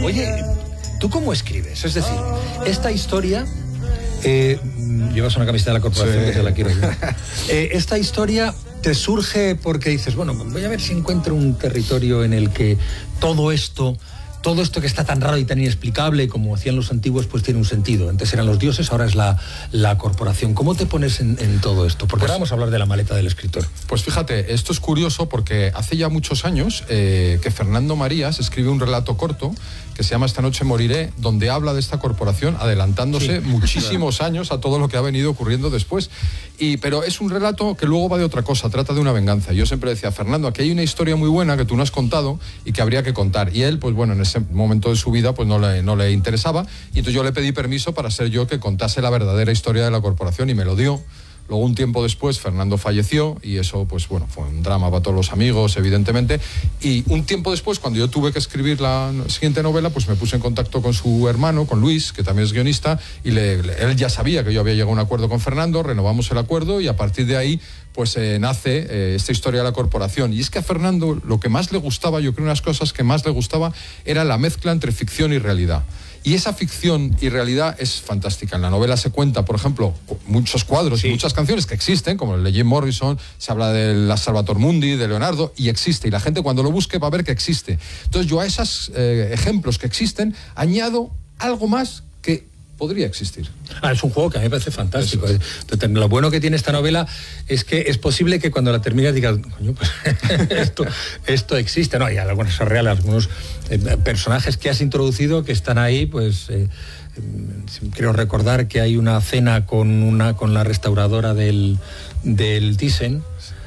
Oye, ¿tú cómo escribes? Es decir, esta historia... llevas una camiseta de la corporación, sí, que te la quiero yo. Esta historia te surge porque dices, bueno, voy a ver si encuentro un territorio en el que todo esto que está tan raro y tan inexplicable, como hacían los antiguos, pues tiene un sentido. Antes eran los dioses, ahora es la corporación. ¿Cómo te pones en todo esto? Porque ahora vamos a hablar de la maleta del escritor. Pues fíjate, esto es curioso porque hace ya muchos años que Fernando Marías escribe un relato corto que se llama Esta noche moriré, donde habla de esta corporación adelantándose muchísimos años a todo lo que ha venido ocurriendo después. Pero es un relato que luego va de otra cosa, trata de una venganza. Yo siempre decía, Fernando, aquí hay una historia muy buena que tú no has contado y que habría que contar. Y él, pues bueno, en ese momento de su vida pues no le interesaba, y entonces yo le pedí permiso para ser yo que contase la verdadera historia de la corporación y me lo dio. Luego, un tiempo después, Fernando falleció y eso, pues bueno, fue un drama para todos los amigos, evidentemente. Y un tiempo después, cuando yo tuve que escribir la siguiente novela, pues me puse en contacto con su hermano, con Luis, que también es guionista, y él ya sabía que yo había llegado a un acuerdo con Fernando, renovamos el acuerdo y a partir de ahí pues nace esta historia de la corporación. Y es que a Fernando lo que más le gustaba, yo creo, unas cosas que más le gustaba, era la mezcla entre ficción y realidad. Y esa ficción y realidad es fantástica. En la novela se cuenta, por ejemplo, muchos cuadros y muchas canciones que existen, como el de Jim Morrison, se habla de la Salvator Mundi, de Leonardo, y existe. Y la gente cuando lo busque va a ver que existe. Entonces yo a esos ejemplos que existen añado algo más que podría existir. Es un juego que a mí me parece fantástico. Entonces, lo bueno que tiene esta novela es que es posible que cuando la termines digas, coño, pues esto existe. No, hay algunos reales, algunos personajes que has introducido que están ahí, pues quiero recordar que hay una cena con la restauradora del Thyssen.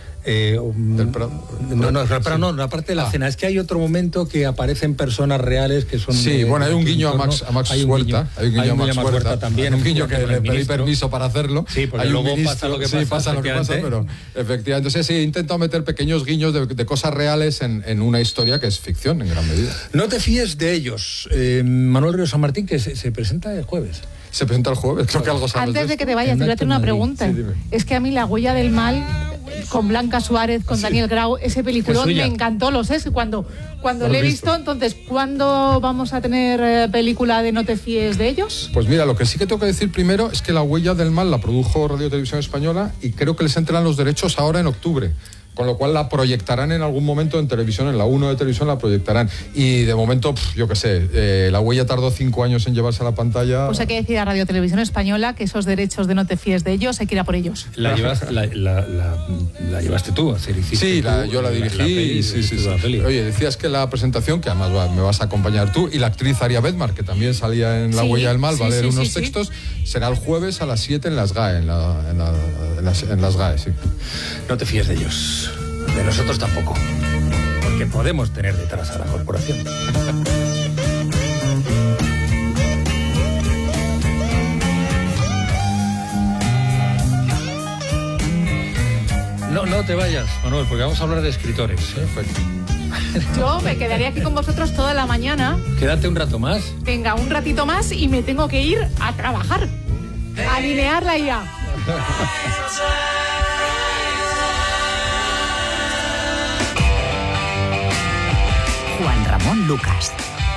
La parte de la cena es que hay otro momento que aparecen personas reales que son... Sí, bueno, hay un guiño a Max Huerta. Hay un guiño a Max Huerta también. Un guiño que le pedí permiso para hacerlo. Sí, porque luego pasa lo que pasa. Sí, pasa lo que pasa, pero efectivamente. Entonces sí, he intentado meter pequeños guiños de cosas reales en una historia que es ficción en gran medida. No te fíes de ellos. Manuel Río San Martín, que se presenta el jueves. Se presenta el jueves, creo que algo sabes. Antes de que te vayas, te voy a hacer una pregunta. Sí, es que a mí La huella del mal, con Blanca Suárez, con Daniel Grau, ese peliculón me encantó, lo sé, cuando lo he visto. Entonces, ¿cuándo vamos a tener película de No te fíes de ellos? Pues mira, lo que sí que tengo que decir primero es que La huella del mal la produjo Radio Televisión Española y creo que les entran los derechos ahora en octubre. Con lo cual la proyectarán en algún momento en televisión, en la 1 de televisión la proyectarán. Y de momento, yo qué sé, La huella tardó 5 años en llevarse a la pantalla. Pues hay que decir a Radio Televisión Española que esos derechos de No te fíes de ellos, hay que ir a por ellos. La llevaste tú, sí, yo la dirigí. Sí. Oye, decías que la presentación, que además me vas a acompañar tú, y la actriz Aria Bedmar, que también salía en La huella del mal, va a leer unos textos, será el jueves a las 7 en las GAE, en las GAE, sí. No te fíes de ellos. De nosotros tampoco, porque podemos tener detrás a la corporación. No te vayas, Manuel, porque vamos a hablar de escritores. Yo me quedaría aquí con vosotros toda la mañana. Quédate un rato más. Venga, un ratito más y me tengo que ir a trabajar, a alinear la IA. Juan Ramón Lucas.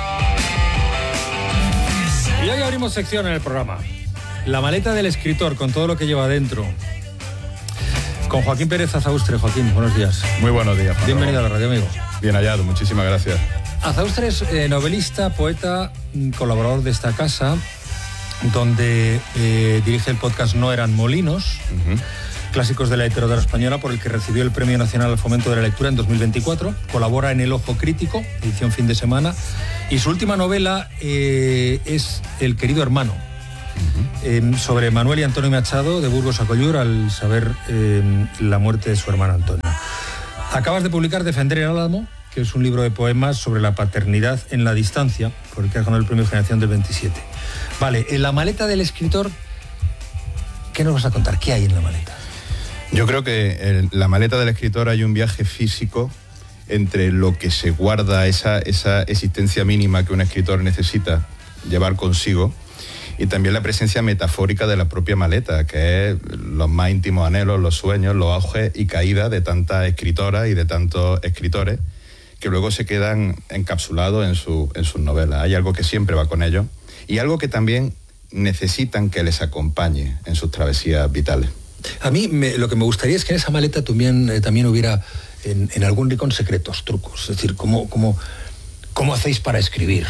Y hoy abrimos sección en el programa. La maleta del escritor, con todo lo que lleva dentro. Con Joaquín Pérez Azaustre. Joaquín, buenos días. Muy buenos días, Juan. Bienvenido a la radio, amigo. Bien hallado, muchísimas gracias. Azaustre es novelista, poeta, colaborador de esta casa, donde dirige el podcast No eran molinos, clásicos de la literatura española, por el que recibió el Premio Nacional al Fomento de la Lectura en 2024. Colabora en El Ojo Crítico, edición fin de semana. Y su última novela es El querido hermano, sobre Manuel y Antonio Machado de Burgos a Collur al saber la muerte de su hermano Antonio. Acabas de publicar Defender el Álamo, que es un libro de poemas sobre la paternidad en la distancia, por el que has ganado el Premio Generación del 27. Vale, en la maleta del escritor, ¿qué nos vas a contar? ¿Qué hay en la maleta? Yo creo que en la maleta del escritor hay un viaje físico entre lo que se guarda, esa existencia mínima que un escritor necesita llevar consigo, y también la presencia metafórica de la propia maleta, que es los más íntimos anhelos, los sueños, los auges y caídas de tantas escritoras y de tantos escritores que luego se quedan encapsulados en sus novelas. Hay algo que siempre va con ellos y algo que también necesitan que les acompañe en sus travesías vitales. A mí lo que me gustaría es que en esa maleta también hubiera en algún rincón secretos, trucos. Es decir, ¿cómo hacéis para escribir?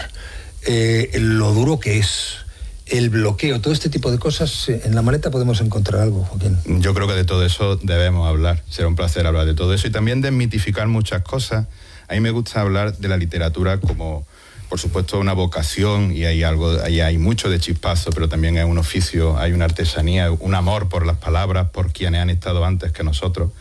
Lo duro que es, el bloqueo, todo este tipo de cosas. En la maleta podemos encontrar algo, Joaquín. Yo creo que de todo eso debemos hablar. Será un placer hablar de todo eso y también desmitificar muchas cosas. A mí me gusta hablar de la literatura como, por supuesto, una vocación, y ahí hay mucho de chispazo, pero también hay un oficio, hay una artesanía, un amor por las palabras, por quienes han estado antes que nosotros.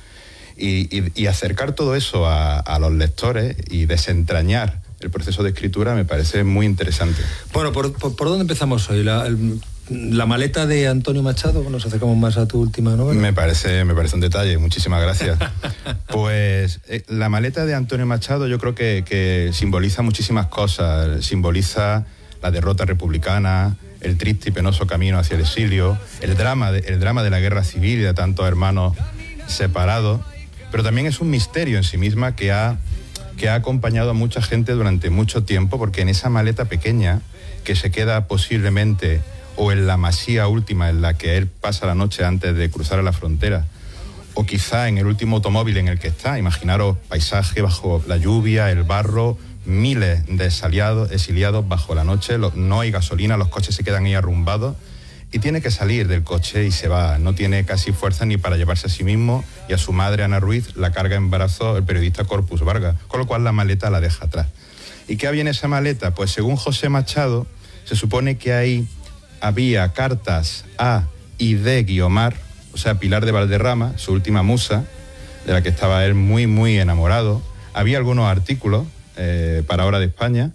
Y acercar todo eso a los lectores y desentrañar el proceso de escritura me parece muy interesante. Bueno, ¿por dónde empezamos hoy? La maleta de Antonio Machado, nos acercamos más a tu última novela. Me parece un detalle, muchísimas gracias. Pues la maleta de Antonio Machado yo creo que simboliza muchísimas cosas. Simboliza la derrota republicana, el triste y penoso camino hacia el exilio, el drama de la guerra civil y de tantos hermanos separados, pero también es un misterio en sí misma que ha acompañado a mucha gente durante mucho tiempo, porque en esa maleta pequeña que se queda posiblemente o en la masía última en la que él pasa la noche antes de cruzar a la frontera, o quizá en el último automóvil en el que está, imaginaros paisaje bajo la lluvia, el barro, miles de exiliados bajo la noche, no hay gasolina, los coches se quedan ahí arrumbados y tiene que salir del coche y se va, no tiene casi fuerza ni para llevarse a sí mismo y a su madre Ana Ruiz la carga en brazos el periodista Corpus Vargas, con lo cual la maleta la deja atrás. ¿Y qué había en esa maleta? Pues según José Machado, se supone que ahí había cartas a y de Guiomar, o sea, Pilar de Valderrama, su última musa, de la que estaba él muy, muy enamorado. Había algunos artículos para Hora de España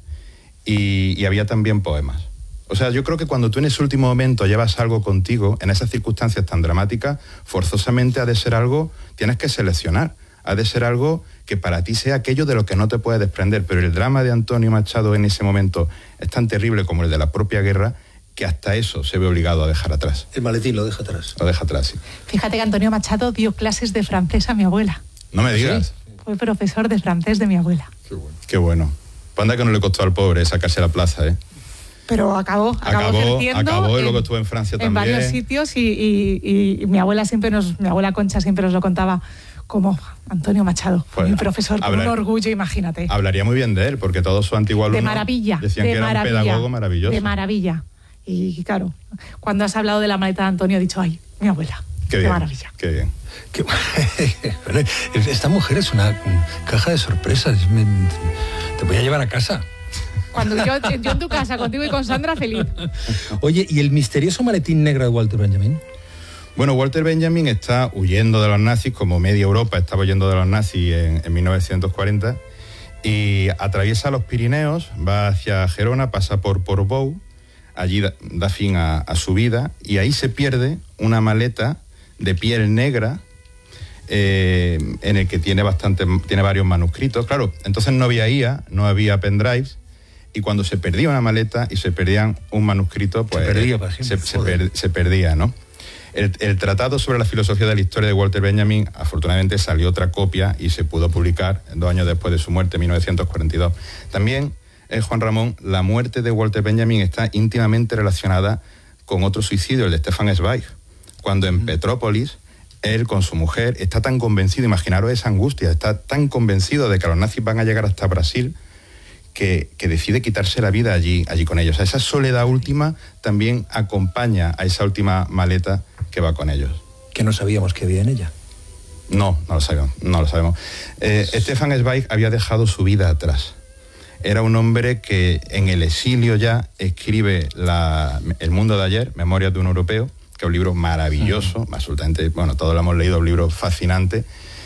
y había también poemas. O sea, yo creo que cuando tú en ese último momento llevas algo contigo, en esas circunstancias tan dramáticas, forzosamente ha de ser algo, tienes que seleccionar. Ha de ser algo que para ti sea aquello de lo que no te puedes desprender. Pero el drama de Antonio Machado en ese momento es tan terrible como el de la propia guerra, que hasta eso se ve obligado a dejar atrás. El maletín lo deja atrás. Lo deja atrás, sí. Fíjate que Antonio Machado dio clases de francés a mi abuela. No me digas. Sí, fue profesor de francés de mi abuela. Qué bueno. Qué bueno. Panda que no le costó al pobre sacarse la plaza, ¿eh? Pero acabó ejerciendo y luego estuvo en Francia también. En varios sitios y mi abuela mi abuela Concha siempre nos lo contaba como Antonio Machado, pues, mi profesor, con un orgullo, imagínate. Hablaría muy bien de él, porque todos sus antiguos alumnos de maravilla, decían que era un pedagogo maravilloso. De maravilla. Y claro, cuando has hablado de la maleta de Antonio, he dicho, ay, mi abuela. Qué bien, maravilla. Qué bien. Esta mujer es una caja de sorpresas. Te voy a llevar a casa. Cuando yo en tu casa, contigo y con Sandra, feliz. Oye, ¿y el misterioso maletín negro de Walter Benjamin? Bueno, Walter Benjamin está huyendo de los nazis, como media Europa estaba huyendo de los nazis en 1940, y atraviesa los Pirineos, va hacia Gerona, pasa por Portbou, allí da fin a su vida, y ahí se pierde una maleta de piel negra en el que tiene varios manuscritos. Claro, entonces no había IA, no había pendrives, y cuando se perdía una maleta y se perdían un manuscrito, pues se perdía, ¿no? El tratado sobre la filosofía de la historia de Walter Benjamin, afortunadamente salió otra copia y se pudo publicar 2 años después de su muerte, en 1942. También, Juan Ramón, la muerte de Walter Benjamin está íntimamente relacionada con otro suicidio, el de Stefan Zweig, cuando en Petrópolis, él con su mujer está tan convencido, imaginaros esa angustia, está tan convencido de que los nazis van a llegar hasta Brasil, que decide quitarse la vida allí con ellos. O sea, esa soledad última también acompaña a esa última maleta que va con ellos. Que no sabíamos que había en ella. No lo sabemos. Stefan Zweig había dejado su vida atrás. Era un hombre que en el exilio ya escribe El mundo de ayer, Memorias de un europeo, que es un libro maravilloso, absolutamente, bueno, todos lo hemos leído, un libro fascinante,